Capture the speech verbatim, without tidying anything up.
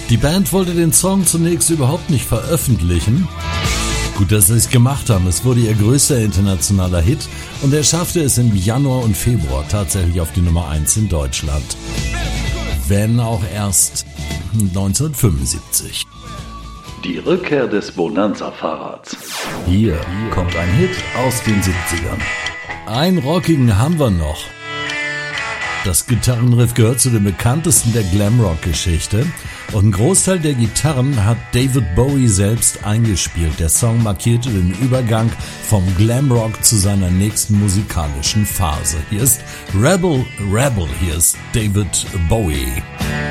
Die Band wollte den Song zunächst überhaupt nicht veröffentlichen. Gut, dass sie es gemacht haben. Es wurde ihr größter internationaler Hit und er schaffte es im Januar und Februar tatsächlich auf die Nummer eins in Deutschland. Wenn auch erst neunzehnhundertfünfundsiebzig. Die Rückkehr des Bonanza-Fahrrads. Hier kommt ein Hit aus den siebzigern. Einen rockigen haben wir noch. Das Gitarrenriff gehört zu den bekanntesten der Glamrock-Geschichte und ein Großteil der Gitarren hat David Bowie selbst eingespielt. Der Song markierte den Übergang vom Glamrock zu seiner nächsten musikalischen Phase. Hier ist Rebel Rebel, hier ist David Bowie.